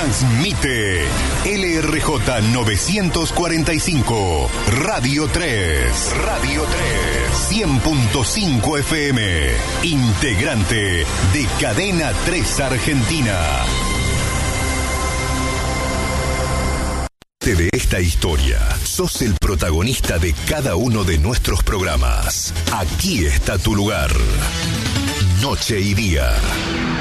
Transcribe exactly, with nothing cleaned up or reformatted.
Transmite L R J novecientos cuarenta y cinco, Radio tres. Radio tres. cien punto cinco F M. Integrante de Cadena tres Argentina. De esta historia, sos el protagonista de cada uno de nuestros programas. Aquí está tu lugar. Noche y día.